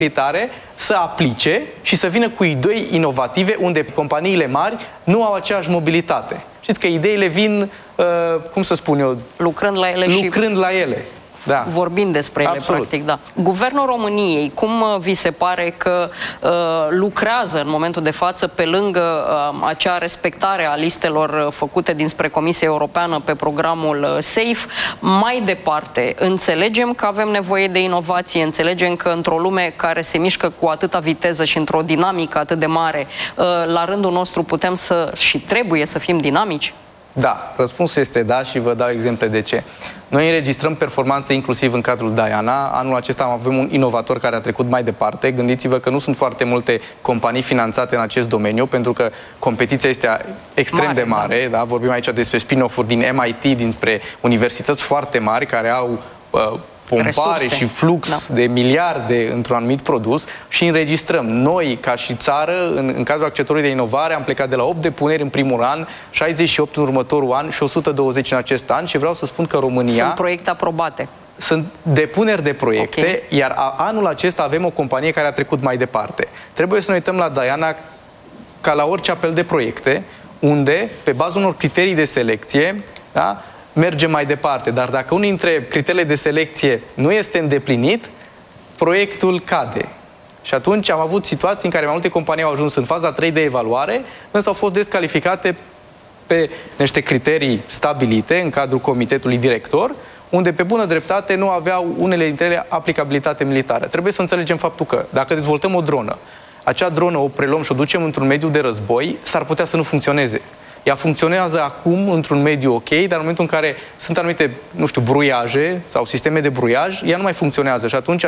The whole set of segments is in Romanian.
militare să aplice și să vină cu idei inovative unde companiile mari nu au aceeași mobilitate. Știți că ideile vin, cum să spun eu, lucrând la ele. Da. Vorbind despre ele, practic, da. Guvernul României, cum vi se pare că lucrează în momentul de față pe lângă acea respectare a listelor făcute dinspre Comisia Europeană pe programul SAFE? Mai departe, înțelegem că avem nevoie de inovație, înțelegem că într-o lume care se mișcă cu atâta viteză și într-o dinamică atât de mare, la rândul nostru putem și trebuie să fim dinamici? Da, răspunsul este da și vă dau exemple de ce. Noi înregistrăm performanțe inclusiv în cadrul Diana. Anul acesta avem un inovator care a trecut mai departe. Gândiți-vă că nu sunt foarte multe companii finanțate în acest domeniu, pentru că competiția este extrem de mare. Da? Vorbim aici despre spin-off-uri din MIT, dinspre universități foarte mari care au pompare și flux de miliarde într-un anumit produs și înregistrăm. Noi, ca și țară, în cadrul accelerării de inovare, am plecat de la 8 depuneri în primul an, 68 în următorul an și 120 în acest an și vreau să spun că România... Sunt proiecte aprobate. Sunt depuneri de proiecte, iar anul acesta avem o companie care a trecut mai departe. Trebuie să ne uităm la Diana ca la orice apel de proiecte, unde, pe baza unor criterii de selecție, da, mergem mai departe, dar dacă unul dintre criteriile de selecție nu este îndeplinit, proiectul cade. Și atunci am avut situații în care mai multe companii au ajuns în faza 3 de evaluare, însă au fost descalificate pe niște criterii stabilite în cadrul comitetului director, unde pe bună dreptate nu aveau unele dintre ele aplicabilitate militară. Trebuie să înțelegem faptul că dacă dezvoltăm o dronă, acea dronă o preluăm și o ducem într-un mediu de război, s-ar putea să nu funcționeze. Ea funcționează acum într-un mediu ok, dar în momentul în care sunt anumite, nu știu, bruiaje sau sisteme de bruiaj, ea nu mai funcționează. Și atunci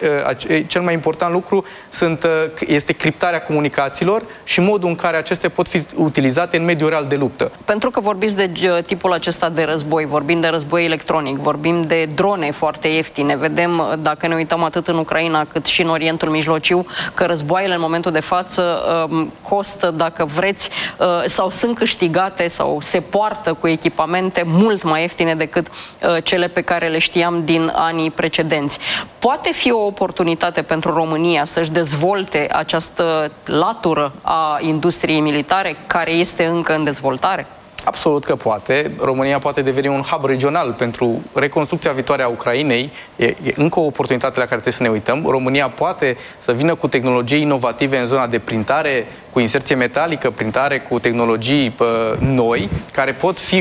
cel mai important lucru este criptarea comunicațiilor și modul în care acestea pot fi utilizate în mediul real de luptă. Pentru că vorbiți de tipul acesta de război, vorbim de război electronic, vorbim de drone foarte ieftine. Vedem, dacă ne uităm atât în Ucraina cât și în Orientul Mijlociu, că războaiele în momentul de față costă, dacă vreți, sau sunt câștigate sau se poartă cu echipamente mult mai ieftine decât cele pe care le știam din anii precedenți. Poate fi o oportunitate pentru România să-și dezvolte această latură a industriei militare care este încă în dezvoltare? Absolut că poate. România poate deveni un hub regional pentru reconstrucția viitoare a Ucrainei. E încă o oportunitate la care trebuie să ne uităm. România poate să vină cu tehnologii inovative în zona de printare cu inserție metalică, printare cu tehnologii noi, care pot fi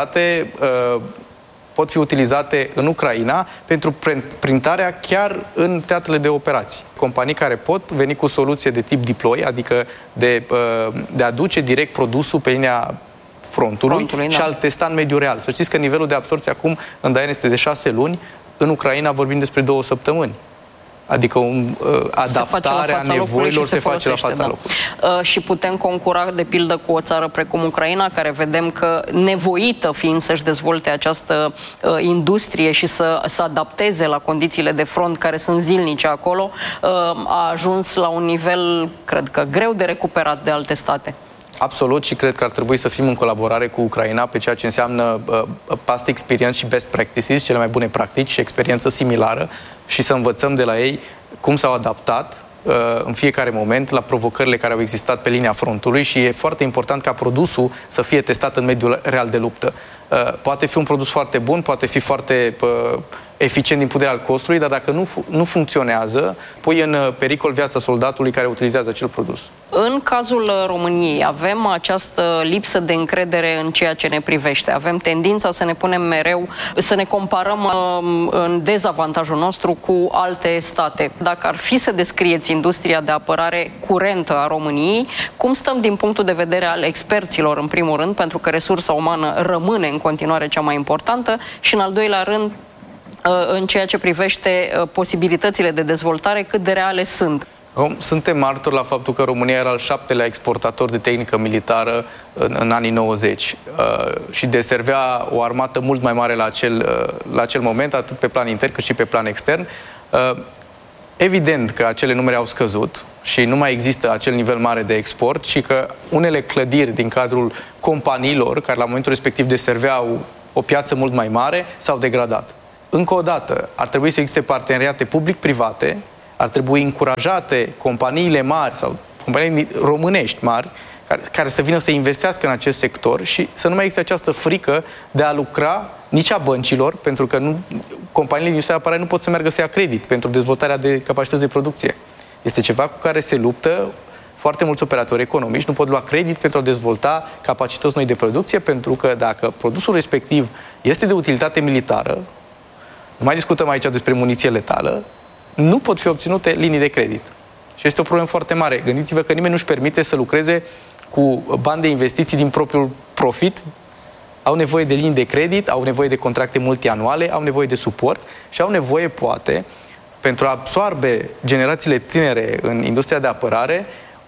utilizate în Ucraina pentru printarea chiar în teatrele de operații. Companii care pot veni cu soluție de tip deploy, adică de a duce direct produsul pe linia frontului și a-l testa în mediul real. Să știți că nivelul de absorție acum în Diana este de 6 luni, în Ucraina vorbim despre 2 săptămâni. Adică adaptarea nevoilor se face la fața locului. Și putem concura, de pildă, cu o țară precum Ucraina, care vedem că, nevoită fiind să-și dezvolte această industrie și să adapteze la condițiile de front care sunt zilnice acolo, a ajuns la un nivel, cred că, greu de recuperat de alte state. Absolut, și cred că ar trebui să fim în colaborare cu Ucraina pe ceea ce înseamnă past experience și best practices, cele mai bune practici și experiență similară, și să învățăm de la ei cum s-au adaptat în fiecare moment la provocările care au existat pe linia frontului și e foarte important ca produsul să fie testat în mediul real de luptă. Poate fi un produs foarte bun, poate fi foarte eficient din punct de vedere al costului, dar dacă nu funcționează, pui în pericol viața soldatului care utilizează acel produs. În cazul României avem această lipsă de încredere în ceea ce ne privește. Avem tendința să ne punem mereu, să ne comparăm în dezavantajul nostru cu alte state. Dacă ar fi să descrieți industria de apărare curentă a României, cum stăm din punctul de vedere al experților, în primul rând, pentru că resursa umană rămâne în continuare cea mai importantă, și în al doilea rând, în ceea ce privește posibilitățile de dezvoltare, cât de reale sunt? Suntem martori la faptul că România era al 7-lea exportator de tehnică militară în anii 90 și deservea o armată mult mai mare la acel moment, atât pe plan intern cât și pe plan extern. Evident că acele numere au scăzut și nu mai există acel nivel mare de export și că unele clădiri din cadrul companiilor, care la momentul respectiv deserveau o piață mult mai mare, s-au degradat. Încă o dată, ar trebui să existe parteneriate public-private, Ar trebui încurajate companiile mari sau companiile românești mari care să vină să investească în acest sector și să nu mai existe această frică de a lucra nici a băncilor, pentru că companiile din industria de apărare nu pot să meargă să ia credit pentru dezvoltarea de capacități de producție. Este ceva cu care se luptă foarte mulți operatori economici, nu pot lua credit pentru a dezvolta capacități noi de producție, pentru că dacă produsul respectiv este de utilitate militară, nu mai discutăm aici despre muniție letală, nu pot fi obținute linii de credit. Și este o problemă foarte mare. Gândiți-vă că nimeni nu-și permite să lucreze cu bani de investiții din propriul profit. Au nevoie de linii de credit, au nevoie de contracte multianuale, au nevoie de suport și au nevoie, poate, pentru a absorbe generațiile tinere în industria de apărare,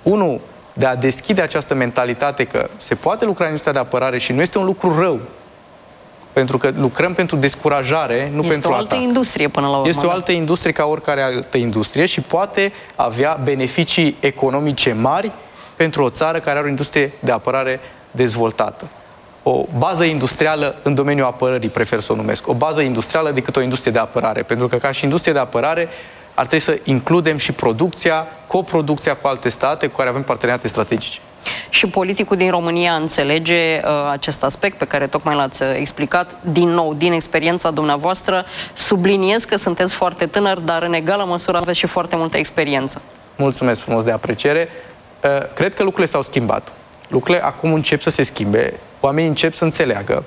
de a deschide această mentalitate că se poate lucra în industria de apărare și nu este un lucru rău, pentru că lucrăm pentru descurajare, nu pentru atac. Este o altă industrie până la urmă. Este o altă industrie ca oricare altă industrie și poate avea beneficii economice mari pentru o țară care are o industrie de apărare dezvoltată. O bază industrială în domeniul apărării, prefer să o numesc. O bază industrială decât o industrie de apărare. Pentru că ca și industrie de apărare ar trebui să includem și producția, coproducția cu alte state cu care avem parteneriate strategice. Și politicul din România înțelege acest aspect pe care tocmai l-ați explicat. Din nou, din experiența dumneavoastră, subliniez că sunteți foarte tânăr, dar în egală măsură aveți și foarte multă experiență. Mulțumesc frumos de apreciere. Cred că lucrurile s-au schimbat. Lucrurile acum încep să se schimbe. Oamenii încep să înțeleagă.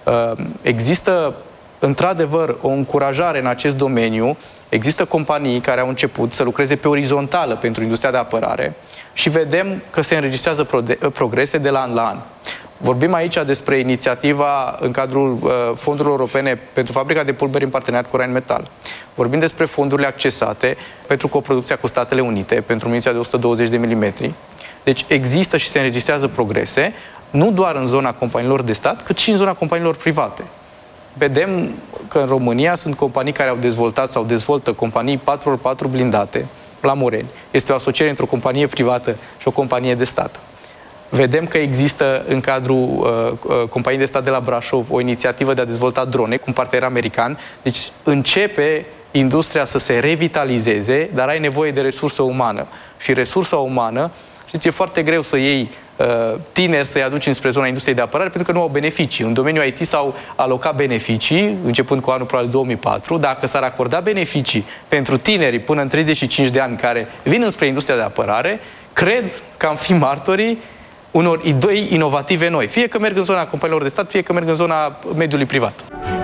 Există, într-adevăr, o încurajare în acest domeniu. Există companii care au început să lucreze pe orizontală pentru industria de apărare și vedem că se înregistrează progrese de la an la an. Vorbim aici despre inițiativa în cadrul fondurilor europene pentru fabrica de pulberi în parteneriat cu Rheinmetall. Vorbim despre fondurile accesate pentru coproducția cu Statele Unite, pentru muniția de 120 de mm. Deci există și se înregistrează progrese, nu doar în zona companiilor de stat, cât și în zona companiilor private. Vedem că în România sunt companii care au dezvoltat sau dezvoltă companii 4x4 blindate la Moreni. Este o asociere între o companie privată și o companie de stat. Vedem că există în cadrul companiei de stat de la Brașov o inițiativă de a dezvolta drone cu un partener american. Deci începe industria să se revitalizeze, dar ai nevoie de resursă umană. Și resursa umană, știți, e foarte greu să iei tineri să-i aduci înspre zona industriei de apărare pentru că nu au beneficii. În domeniul IT s-au alocat beneficii, începând cu anul probabil 2004. Dacă s-ar acorda beneficii pentru tinerii până în 35 de ani care vin înspre industria de apărare, cred că am fi martorii unor idei inovative noi. Fie că merg în zona companiilor de stat, fie că merg în zona mediului privat.